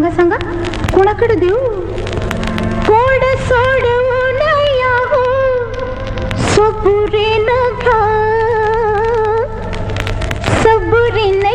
सांगा सांगा कोणाकडे देऊ कोड सोडवून या हो स्वपुरेन घ्या